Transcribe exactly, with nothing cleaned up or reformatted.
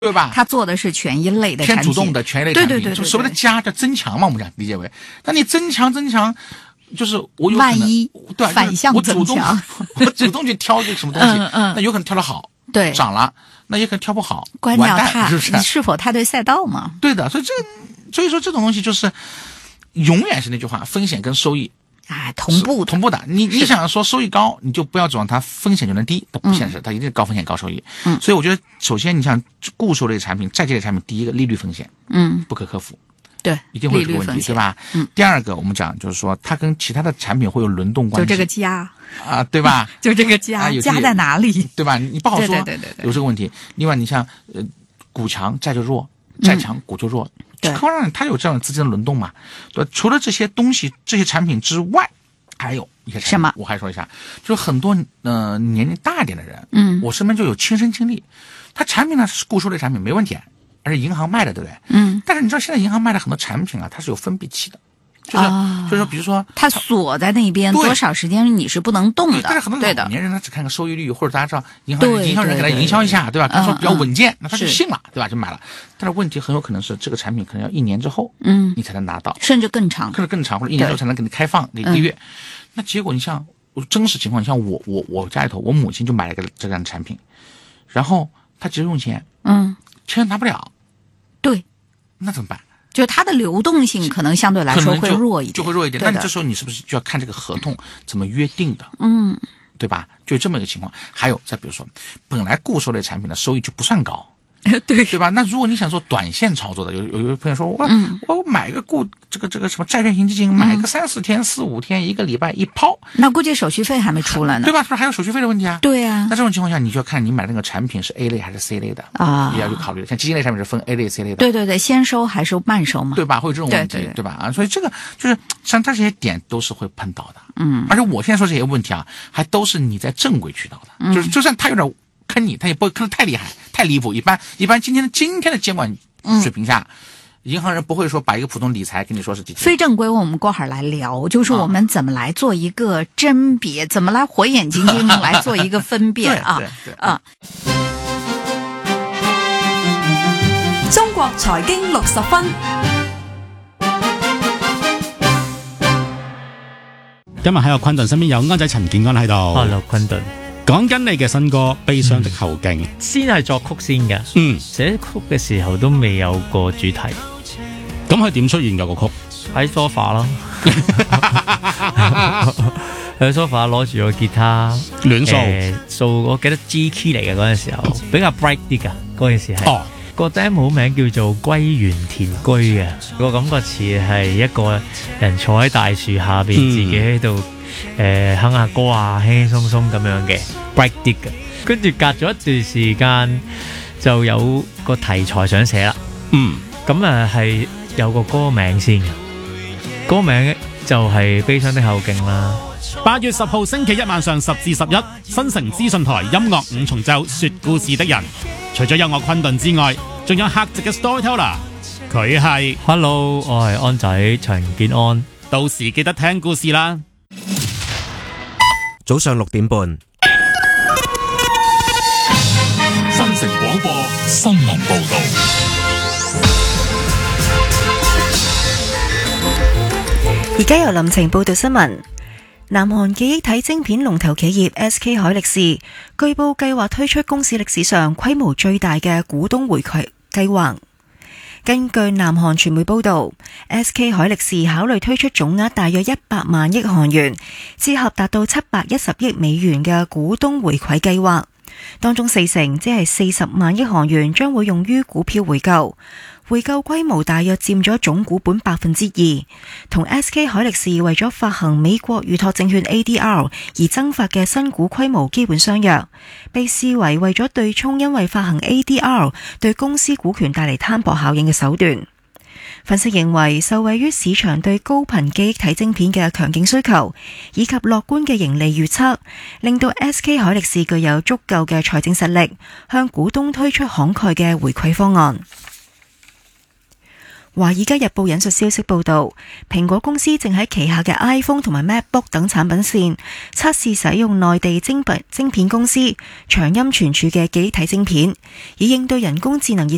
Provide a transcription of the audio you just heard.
对吧？ 它做的是权益类的产品， 偏主动的权益类产品， 对对对对对， 就所谓的加叫增强嘛，我们讲理解为，那你增强增强，就是我有可能万一对反向增强， 我主动去挑一个什么东西， 嗯嗯， 那有可能挑得好， 对， 涨了，那也可能挑不好， 关键要踏是不是？ 你是否踏对赛道嘛？ 对的，所以这所以说这种东西就是永远是那句话，风险跟收益。 哎，同步同步的，你你想说收益高，你就不要指望它风险就能低，它不现实，嗯、它一定是高风险高收益。 嗯， 所以我觉得，首先你像固收类产品、债券类产品，第一个利率风险， 嗯， 不可克服， 对， 一定会有这个问题，对吧？ 嗯。 第二个，我们讲就是说，它跟其他的产品会有轮动关系， 就这个加啊，对吧？ 就这个加、 啊、 加在哪里， 对吧？你不好说， 对对对对对， 有这个问题。另外，你像呃，股强债就弱，债强股就弱， 对， 当然它有这样的资金的轮动嘛。对，除了这些东西、这些产品之外。还有一些产品， 什么？ 我还说一下，就是很多呃年龄大一点的人， 嗯， 我身边就有亲身经历，他产品呢是固收类产品没问题，而且银行卖的，对不对？ 嗯。 但是你知道现在银行卖的很多产品啊，它是有封闭期的，就是、哦、就是说，比如说它锁在那边多少时间你是不能动的。 但是很多老年人他只看个收益率，或者大家知道银行银行人给他营销一下，对吧？他说比较稳健，嗯、那他就信了，对吧？就买了。但是问题很有可能是这个产品可能要一年之后， 嗯， 你才能拿到， 甚至更长， 甚至更长，或者一年之后才能给你开放一个月。嗯，那结果你像真实情况，像我我我家里头，我母亲就买了一个这样的产品，然后她急着用钱， 嗯， 钱拿不了， 对， 那怎么办？ 就它的流动性可能相对来说会弱一点， 就会弱一点。那你这时候你是不是就要看这个合同怎么约定的？ 嗯， 对吧？就这么一个情况。还有再比如说，本来固收类产品的收益就不算高。 对对吧？那如果你想做短线操作的，有有有朋友说，我、 嗯、 我买个固这个这个什么债券型基金，买个三四天、四五天、一个礼拜一抛， 那估计手续费还没出来呢， 对吧？说还有手续费的问题啊。 对啊。 那这种情况下，你就要看你买的那个产品是 A 类还是 C 类的啊， 也要去考虑。像基金类产品是分 A 类、C 类的。 对对对，先收还是慢收嘛？ 对吧？会有这种问题， 对, 对, 对, 对吧？啊，所以这个就是像这些点都是会碰到的。 嗯。 而且我现在说这些问题啊，还都是你在正规渠道的， 嗯、 就是就算他有点坑你，他也不会坑得太厉害、太离谱。一般一般今天的今天的监管水平下，嗯、银行人不会说把一个普通理财跟你说是基金。 非正规，我们过会儿来聊，就是我们怎么来做一个甄别，啊、怎么来火眼金睛来做一个分辨啊对对对啊！ 中國財經六十分。 今日喺我昆頓身邊有安仔陳健安喺度。 Hello， 昆頓。 講緊你嘅新歌《悲傷的後勁》， 嗯，先係作曲先嘅， 嗯， 寫曲嘅時候都未有個主題， 咁佢點出現嘅個曲？ 喺 sofa 咯，喺 sofa 攞住個吉他亂掃， 誒掃，我記得 G key 嚟嘅嗰陣時候，比較 bright 啲㗎，嗰陣時係。哦，個 demo 名叫做《歸園田居》嘅，個感覺似係一個人坐喺大樹下邊，自己喺度。誒哼下歌啊，輕輕鬆鬆咁樣嘅 break 啲嘅，跟住隔咗一段時間就有個題材想寫啦。 嗯， 咁啊係有個歌名先嘅，歌名就係《悲傷的後勁》啦。 八月十號星期一晚上十至十一，新城資訊台音樂五重奏說故事的人，除咗有我昆頓之外，仲有客席嘅 storyteller， 佢係 Hello， 我係安仔陳健安， 到時記得聽故事啦。 早上六點半， 新城廣播新聞報道。 而家由林晴報道新聞。南韓記憶體晶片龍頭企業 S K 海力士據報計劃推出公司歷史上規模最大嘅股東回饋計劃。根據南韓傳媒報道 ，S K 海力士考慮推出總額大約一百萬億韓元，折合達到七百一十億美元嘅股東回饋計劃，當中四成，即係四十萬億韓元，將會用於股票回購，回購規模大約佔咗總股本百分之二，同 S K 海力士為咗發行美國預託證券 A D R 而增發嘅新股規模基本相若，被視為為咗對沖因為發行 A D R 對公司股權帶嚟攤薄效應嘅手段。分析認為，受惠於市場對高頻記憶體晶片嘅強勁需求，以及樂觀嘅盈利預測，令到 S K 海力士具有足夠嘅財政實力，向股東推出慷慨嘅回饋方案。華爾街日報引述消息報道，蘋果公司正喺旗下嘅 iPhone 同埋 MacBook 等產品線測試使用內地晶片晶片公司長鑫存儲嘅記憶體晶片，以應對人工智能熱